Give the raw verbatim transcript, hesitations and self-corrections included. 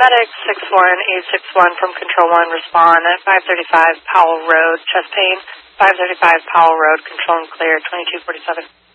Medic six one eight six one from Control one, respond at five thirty-five Powell Road, chest pain. five thirty-five Powell Road, control and clear, twenty-two forty-seven.